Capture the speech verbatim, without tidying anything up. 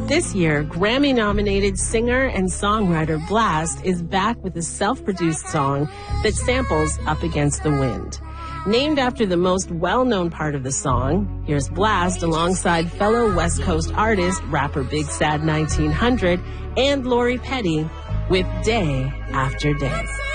This year, Grammy-nominated singer and songwriter Blast is back with a self-produced song that samples Up Against the Wind. Named after the most well-known part of the song, here's Blast alongside fellow West Coast artist, rapper Big Sad nineteen hundred, and Lori Petty with Day After Day.